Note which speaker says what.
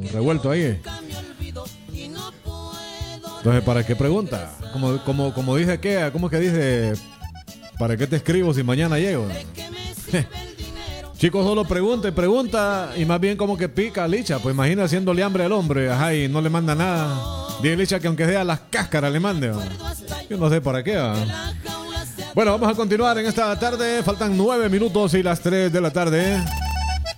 Speaker 1: revuelto ahí. Entonces, ¿para qué pregunta? Como dice aquella, ¿cómo es que dice? ¿Para qué te escribo si mañana llego? Chicos, solo pregunta y más bien como que pica Licha. Pues imagina haciéndole hambre al hombre, ajá, y no le manda nada. Dile Licha que aunque sea las cáscaras le mande. Yo no sé para qué. Bueno, vamos a continuar en esta tarde. Faltan 9 minutos y las 3 de la tarde.